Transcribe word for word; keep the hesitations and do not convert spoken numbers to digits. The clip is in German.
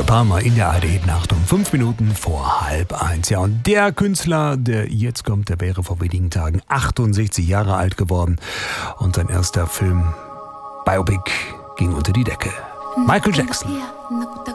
Palmer in der A R D-Nacht um fünf Minuten vor halb eins. Ja, und der Künstler, der jetzt kommt, der wäre vor wenigen Tagen achtundsechzig Jahre alt geworden. Und sein erster Film, Biopic, ging unter die Decke. Michael Jackson.